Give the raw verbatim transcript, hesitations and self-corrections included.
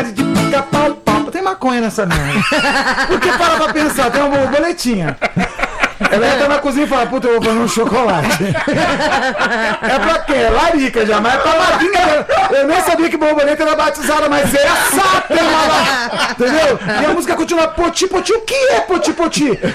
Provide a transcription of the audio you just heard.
de pica-pau, pau. Tem maconha nessa merda. Porque para pra pensar, tem uma borboletinha. Ela entra na cozinha e fala, puta, eu vou fazer um chocolate. É pra quê? É larica já, mas é pra madrinha. Eu nem sabia que borboleta era batizada, mas essa tem uma lá. Entendeu? E a música continua, poti, poti, o que é poti, poti?